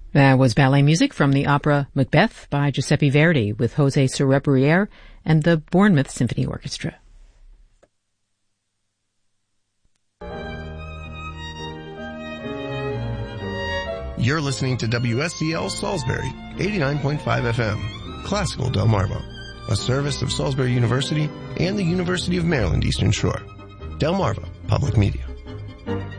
That was ballet music from the opera Macbeth by Giuseppe Verdi with Jose Sorebriere and the Bournemouth Symphony Orchestra. You're listening to WSCL Salisbury, 89.5 FM, Classical Delmarva, a service of Salisbury University and the University of Maryland Eastern Shore. Delmarva Public Media.